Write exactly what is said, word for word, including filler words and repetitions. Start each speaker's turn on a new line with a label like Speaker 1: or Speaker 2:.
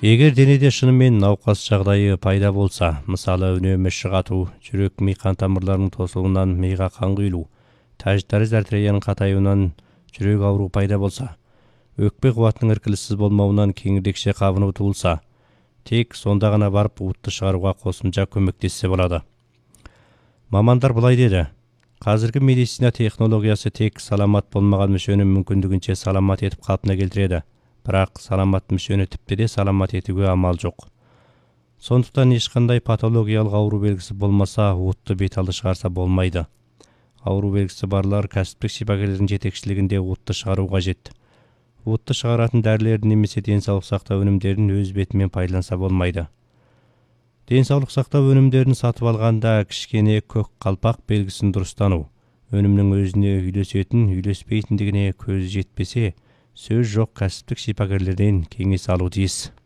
Speaker 1: Егер денеде шынымен науқас жағдайы пайда болса, мысалы үнемі шығату, жүрек ми қан тамырларының тосылуынан миға қан құйылу, тәжітәріз артерияның қатаюынан жүрек ауру пайда болса, өкпе қуатының іркіліссіз болмауынан кеңірдекше қабыну туылса, тек сонда ғана барып уытты шығаруға қосымша көмектессе болады. Мамандар былай деді: қазіргі медицина технологиясы тек саламат болмаған мүшені мүмкіндігінше саламат етіп қалпына келтіреді, бірақ саламат мүшені тіпті де саламат етуге амал жоқ. Сондықтан ешқандай патологиялық ауру белгісі болмаса, уытты бет алды шығарса болмайды. Ауру белгісі барлар кәсіптік шипагерлердің жетекшілігінде уытты шығару қажет. Уытты шығаратын дәрілерді немесе денсаулық сақтау өнімдерін өз бетімен пайдаланса болмайды. Денсаулық сақтау өнімдерін сатып алғанда кішкене көк қалпақ белгісін дұрыстану, өнімнің өзіне үйлесетін, үйлеспейтіндігіне көз жетпесе, сөз жоқ кәсіптік шипагерлерден кеңес алу тиіс.